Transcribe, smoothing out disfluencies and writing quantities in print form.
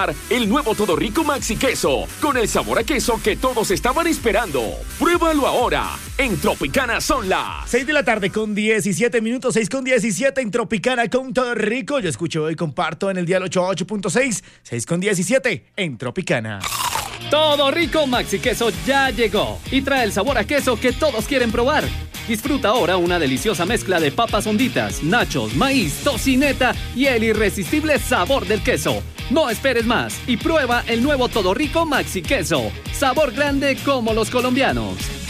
El nuevo Todo Rico Maxi Queso, con el sabor a queso que todos estaban esperando. Pruébalo ahora. En Tropicana son las 6 de la tarde con 17 minutos, 6 con 17 en Tropicana con Todo Rico. Yo escucho y comparto en el dial 88.6, 6 con 17 en Tropicana. Todo Rico Maxi Queso ya llegó y trae el sabor a queso que todos quieren probar. Disfruta ahora una deliciosa mezcla de papas honditas, nachos, maíz, tocineta y el irresistible sabor del queso. No esperes más y prueba el nuevo Todo Rico Maxi Queso. Sabor grande como los colombianos.